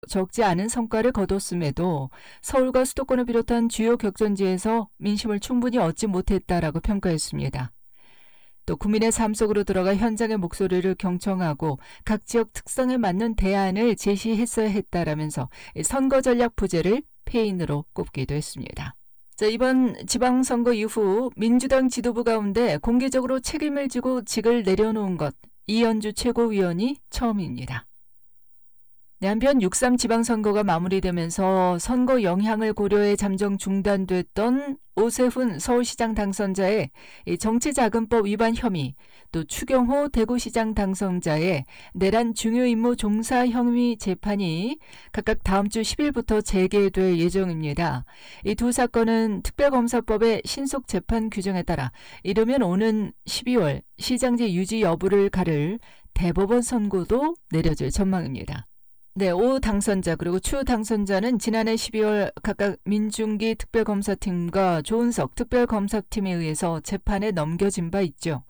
적지 않은 성과를 거뒀음에도 서울과 수도권을 비롯한 주요 격전지에서 민심을 충분히 얻지 못했다라고 평가했습니다. 또 국민의 삶 속으로 들어가 현장의 목소리를 경청하고 각 지역 특성에 맞는 대안을 제시했어야 했다라면서 선거 전략 부재를 패인으로 꼽기도 했습니다. 자, 이번 지방선거 이후 민주당 지도부 가운데 공개적으로 책임을 지고 직을 내려놓은 것, 이현주 최고위원이 처음입니다. 네, 한편 6.3 지방선거가 마무리되면서 선거 영향을 고려해 잠정 중단됐던 오세훈 서울시장 당선자의 정치자금법 위반 혐의, 또 추경호 대구시장 당선자의 내란 중요임무 종사 혐의 재판이 각각 다음 주 10일부터 재개될 예정입니다. 이 두 사건은 특별검사법의 신속 재판 규정에 따라 이르면 오는 12월 시장제 유지 여부를 가를 대법원 선고도 내려질 전망입니다. 네, 오 당선자 그리고 추 당선자는 지난해 12월 각각 민중기 특별검사팀과 조은석 특별검사팀에 의해서 재판에 넘겨진 바 있죠.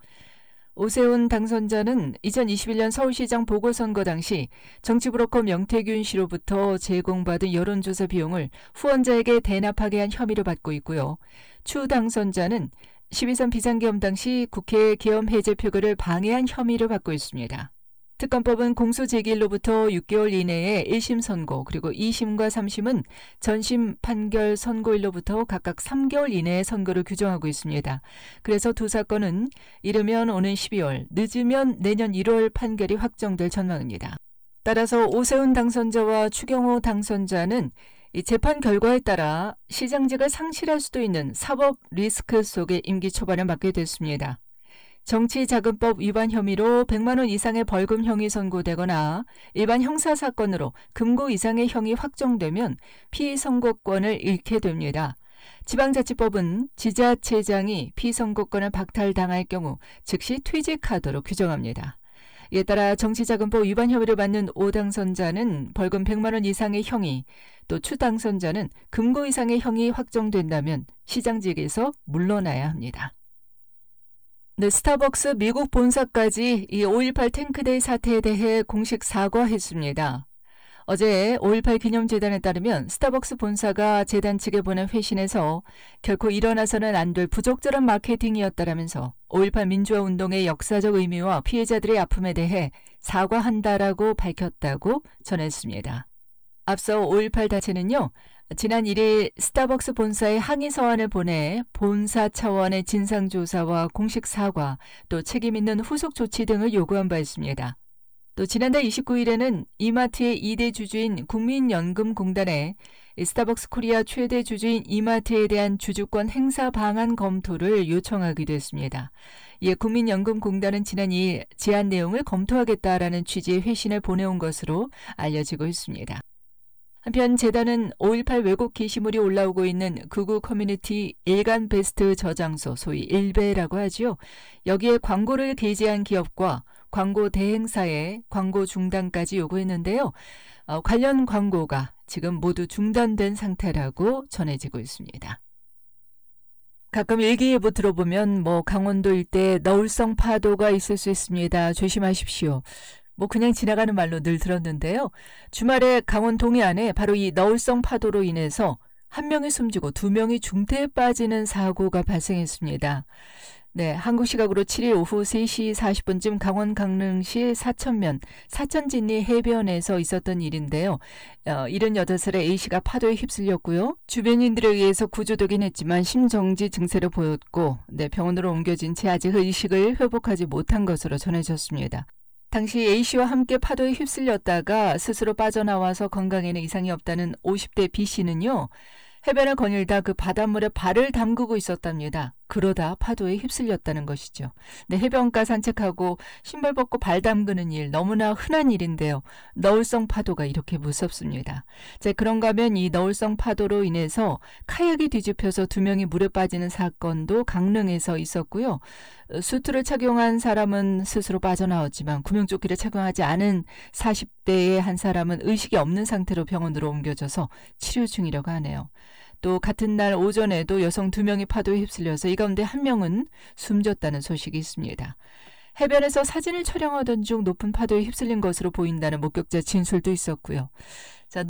오세훈 당선자는 2021년 서울시장 보궐선거 당시 정치브로커 명태균 씨로부터 제공받은 여론조사 비용을 후원자에게 대납하게 한 혐의를 받고 있고요. 추 당선자는 12.3 비상계엄 당시 국회 계엄 해제 표결을 방해한 혐의를 받고 있습니다. 특검법은 공소제기일로부터 6개월 이내에 1심 선고 그리고 2심과 3심은 전심 판결 선고일로부터 각각 3개월 이내에 선고를 규정하고 있습니다. 그래서 두 사건은 이르면 오는 12월, 늦으면 내년 1월 판결이 확정될 전망입니다. 따라서 오세훈 당선자와 추경호 당선자는 이 재판 결과에 따라 시장직을 상실할 수도 있는 사법 리스크 속에 임기 초반을 맞게 됐습니다. 정치자금법 위반 혐의로 100만 원 이상의 벌금형이 선고되거나 일반 형사사건으로 금고 이상의 형이 확정되면 피선고권을 잃게 됩니다. 지방자치법은 지자체장이 피선고권을 박탈당할 경우 즉시 퇴직하도록 규정합니다. 이에 따라 정치자금법 위반 혐의를 받는 오 당선자는 벌금 100만 원 이상의 형이, 또 추 당선자는 금고 이상의 형이 확정된다면 시장직에서 물러나야 합니다. 네, 스타벅스 미국 본사까지 이 5.18 탱크데이 사태에 대해 공식 사과했습니다. 어제 5.18 기념재단에 따르면 스타벅스 본사가 재단 측에 보낸 회신에서 결코 일어나서는 안 될 부적절한 마케팅이었다라면서 5.18 민주화 운동의 역사적 의미와 피해자들의 아픔에 대해 사과한다라고 밝혔다고 전했습니다. 앞서 5.18 단체는요, 지난 1일 스타벅스 본사에 항의 서한을 보내 본사 차원의 진상조사와 공식 사과, 또 책임 있는 후속 조치 등을 요구한 바 있습니다. 또 지난달 29일에는 이마트의 2대 주주인 국민연금공단에 스타벅스 코리아 최대 주주인 이마트에 대한 주주권 행사 방안 검토를 요청하기도 했습니다. 이에 국민연금공단은 지난 2일 제안 내용을 검토하겠다라는 취지의 회신을 보내온 것으로 알려지고 있습니다. 한편 재단은 5.18 왜곡 게시물이 올라오고 있는 극우 커뮤니티 일간 베스트 저장소, 소위 일베라고 하죠. 여기에 광고를 게재한 기업과 광고 대행사에 광고 중단까지 요구했는데요. 관련 광고가 지금 모두 중단된 상태라고 전해지고 있습니다. 가끔 일기예보 들어보면 강원도 일대 너울성 파도가 있을 수 있습니다. 조심하십시오. 그냥 지나가는 말로 늘 들었는데요. 주말에 강원 동해안에 바로 이 너울성 파도로 인해서 한 명이 숨지고 두 명이 중태에 빠지는 사고가 발생했습니다. 네, 한국 시각으로 7일 오후 3시 40분쯤 강원 강릉시 사천면 사천진리 해변에서 있었던 일인데요. 78살의 A씨가 파도에 휩쓸렸고요. 주변인들에 의해서 구조되긴 했지만 심정지 증세를 보였고 병원으로 옮겨진 채 아직 의식을 회복하지 못한 것으로 전해졌습니다. 당시 A씨와 함께 파도에 휩쓸렸다가 스스로 빠져나와서 건강에는 이상이 없다는 50대 B씨는요. 해변을 거닐다 그 바닷물에 발을 담그고 있었답니다. 그러다 파도에 휩쓸렸다는 것이죠. 네, 해변가 산책하고 신발 벗고 발 담그는 일 너무나 흔한 일인데요. 너울성 파도가 이렇게 무섭습니다. 자, 그런가 하면 이 너울성 파도로 인해서 카약이 뒤집혀서 두 명이 물에 빠지는 사건도 강릉에서 있었고요. 수트를 착용한 사람은 스스로 빠져나왔지만 구명조끼를 착용하지 않은 40대의 한 사람은 의식이 없는 상태로 병원으로 옮겨져서 치료 중이라고 하네요. 또 같은 날 오전에도 여성 2명이 파도에 휩쓸려서 이 가운데 한 명은 숨졌다는 소식이 있습니다. 해변에서 사진을 촬영하던 중 높은 파도에 휩쓸린 것으로 보인다는 목격자 진술도 있었고요.